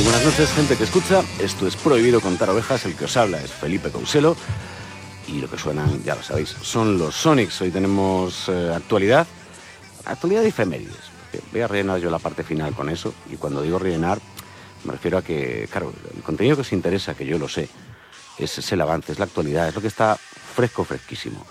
buenas noches, gente que escucha. Esto es Prohibido Contar Ovejas. El que os habla es Felipe Couselo. Y lo que suenan, ya lo sabéis, son los Sonics. Hoy tenemos actualidad y efemérides. Voy a rellenar yo la parte final con eso. Y cuando digo rellenar, me refiero a que, claro, el contenido que os interesa, que yo lo sé, es el avance, es la actualidad, es lo que está fresquísimo.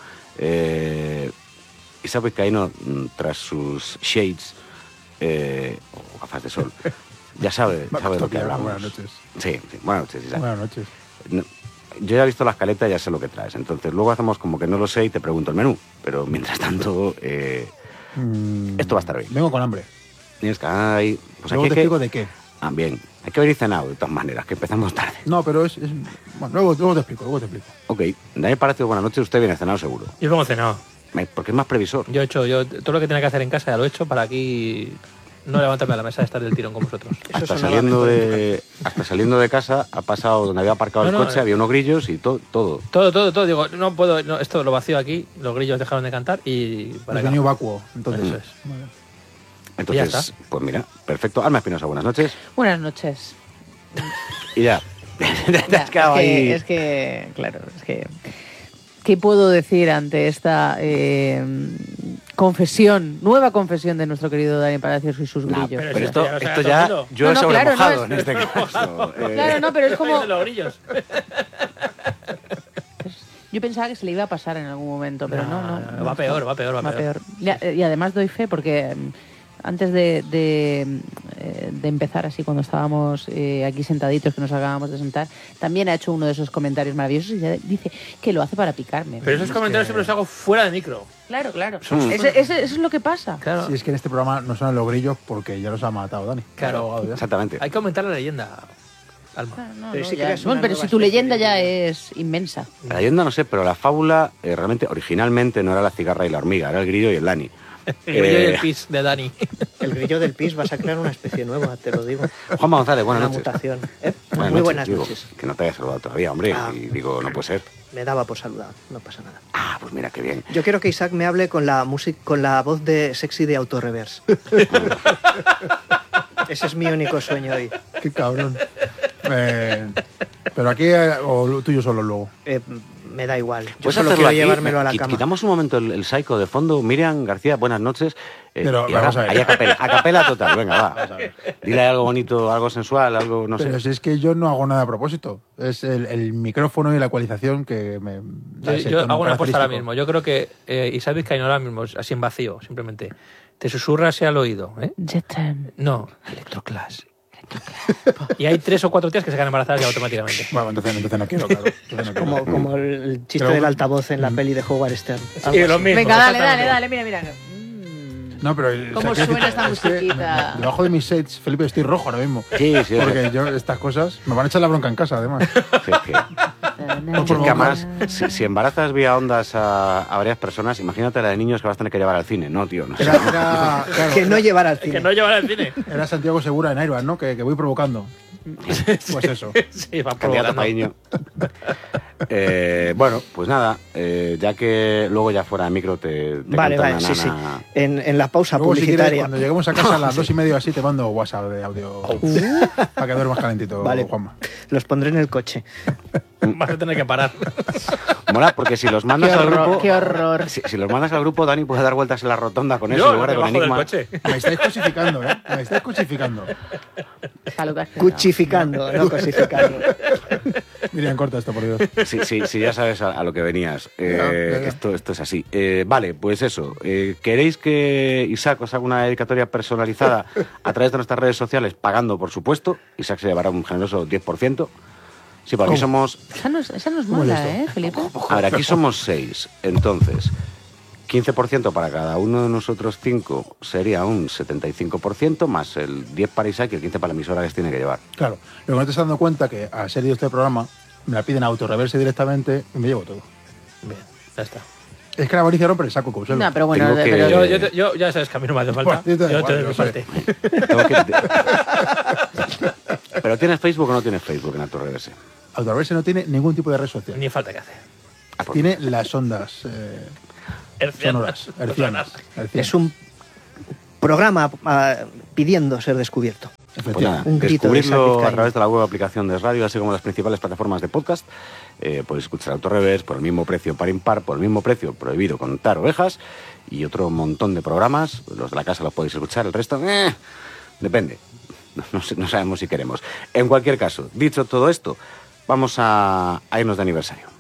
Isaac Vizcaíno, tras sus shades o gafas de sol, ya sabe de lo que hablamos. Buenas noches. Sí, buenas noches, Isaac. Buenas noches. No, yo ya he visto la escaleta y ya sé lo que traes. Entonces luego hacemos como que no lo sé y te pregunto el menú. Pero mientras tanto, esto va a estar bien. Vengo con hambre. Tienes que... Ay, pues luego aquí te explico de qué. Ah, bien. Hay que venir cenado, de todas maneras, que empezamos tarde. No, pero es... Bueno, luego te explico. Ok. Daniel Palacio, buenas noches. Usted viene cenado seguro. Yo vengo cenado. Porque es más previsor. Yo todo lo que tenía que hacer en casa ya lo he hecho para aquí no levantarme a la mesa de estar del tirón con vosotros. Hasta saliendo de casa ha pasado donde había aparcado el coche, había unos grillos y todo. Todo. Digo, no puedo, esto lo vacío aquí, los grillos dejaron de cantar y para el baño vacuo, entonces. Eso es. Vale. Entonces, pues mira, perfecto. Alma Espinosa, buenas noches. Buenas noches. Y ya. Te has quedado ahí. Es que, claro, ¿qué puedo decir ante esta nueva confesión de nuestro querido Dani Palacios y sus grillos? Pero esto ya yo he sobremojado en este caso. Claro, no, pero es como... los grillos. Yo pensaba que se le iba a pasar en algún momento, pero no. Va peor. Y además doy fe porque antes de empezar, así cuando estábamos aquí sentaditos, que nos acabamos de sentar, también ha hecho uno de esos comentarios maravillosos y dice que lo hace para picarme. Pero esos comentarios siempre los hago fuera de micro. Claro. Eso es lo que pasa. Claro. Si es que en este programa no suenan los grillos porque ya los ha matado Dani. Claro, exactamente. Hay que aumentar la leyenda, Alma. Pero si tu leyenda ya es inmensa. La leyenda no sé, pero la fábula realmente, originalmente no era la cigarra y la hormiga, era el grillo y el Dani. El grillo y el pis de Dani. El grillo del pis, vas a crear una especie nueva, te lo digo. Juanma González, buenas noches. Una mutación. Muy buenas noches. Que no te haya saludado todavía, hombre. Y digo, no puede ser. Me daba por saludar, no pasa nada. Ah, pues mira, qué bien. Yo quiero que Isaac me hable con la voz de sexy de Autoreverse. Ese es mi único sueño hoy. Qué cabrón. Pero aquí, o tú y yo solo luego. Me da igual. Yo Pues solo quiero llevármelo a la cama. Quitamos un momento el psycho de fondo. Miriam García, buenas noches. Pero y vamos ahora, a ver. ahí a capela total, venga, va. Dile algo bonito, algo sensual, algo, no Pero sé. si es que yo no hago nada a propósito. Es el micrófono y la ecualización que me... Yo hago una apuesta ahora mismo. Yo creo que Isaac Vizcaíno ahora mismo, así en vacío, simplemente, te susurra así al oído. Jet time. No, Electroclass. Y hay 3 o 4 tías que se quedan embarazadas ya automáticamente. Bueno, entonces no quiero, claro. Como el chiste del altavoz en la peli de Howard Stern. Sí, lo mismo. Venga, dale, mira. No, pero... ¿Cómo suena esta musiquita? Debajo de mis sets, Felipe, estoy rojo ahora mismo. Sí. Porque yo estas cosas... Me van a echar la bronca en casa, además. Sí, es que además, si embarazas vía ondas a varias personas, imagínate la de niños que vas a tener que llevar al cine. No, tío, no sé. Claro, Que no llevar al cine. Que no llevar al cine. Era Santiago Segura en Airbag, ¿no? Que voy provocando. Pues eso. Sí, va Candidato provocando. paíño. Bueno, pues nada, ya que lugo ya fuera de micro te Vale, canta sí. una nana. En la pausa Luego, si quieres, publicitaria. cuando lleguemos a casa a las 2:30 así, te mando WhatsApp de audio. Para que duermas calentito, Vale. Juanma. Los pondré en el coche. Vas a tener que parar. Mola, porque si los mandas al grupo... Qué horror. Si los mandas al grupo, Dani puede dar vueltas en la rotonda con eso, Yo, en lugar de con debajo del Enigma. coche. Me estáis cosificando, ¿eh? Me estáis cosificando. Cuchificando, no cosificando. Miriam, corta esto, por Dios. Sí, ya sabes a lo que venías. Ya. Esto es así. Vale, pues eso. ¿Queréis que Isaac os haga una dedicatoria personalizada a través de nuestras redes sociales, pagando, por supuesto? Isaac se llevará un generoso 10%. Sí, porque aquí somos... Esa no es ¿Cómo es mala, esto? Felipe. A ver, aquí somos 6. Entonces, 15% para cada uno de nosotros 5 sería un 75%, más el 10 para Isaac y el 15 para la emisora que se tiene que llevar. Claro. Lo que no te estás dando cuenta que al ser yo este programa, me la piden a autorreverse directamente y me llevo todo. Bien, ya está. Es que la avaricia rompe el saco, Couselo. No, pero bueno, Tengo que- pero Yo ya sabes que a mí no me hace falta. Bueno, Yo te doy no mi sé. parte. Tengo que- ¿Pero tienes Facebook o no tienes Facebook en Autorreverse? Autorreverse no tiene ningún tipo de red social. Ni falta que hacer. Ah, por- Tiene las ondas sonoras, hercianas. Es un programa pidiendo ser descubierto. Pues nada, Un grito de descubridlo Isaac a Vizcaíno. través de la web aplicación de Radio, así como las principales plataformas de podcast. Podéis escuchar Autorrevés por el mismo precio par impar, por el mismo precio Prohibido Contar Ovejas y otro montón de programas. Los de la casa los podéis escuchar, el resto, depende. No sabemos si queremos. En cualquier caso, dicho todo esto, vamos a irnos de aniversario.